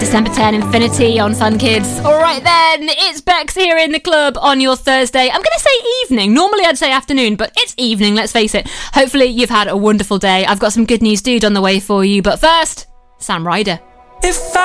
December 10, Infinity on Fun Kids. Alright then, it's Bex here in the club on your Thursday. I'm going to say evening. Normally I'd say afternoon, but it's evening, let's face it. Hopefully you've had a wonderful day. I've got some good news, dude, on the way for you. But first, Sam Ryder.